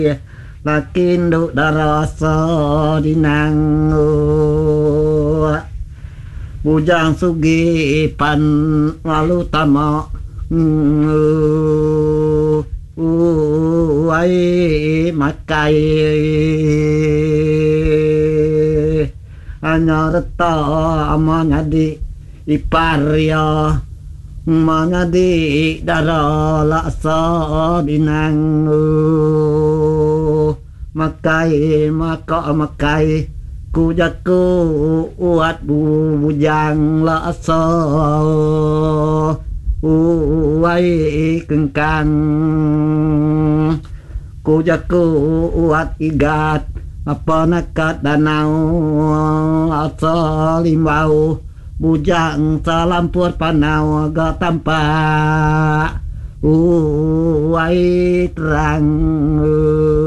lakin du darasa dinang bujang sugi pan lalu tama ai makai anyarta amanyadi iparya manyadi dara laksa binang makai makai ku jaku uat bujang laksa uai kengkang ku jaku uat igat apa nakat danau asa limbau bujang salampur panau ga tampak uai terang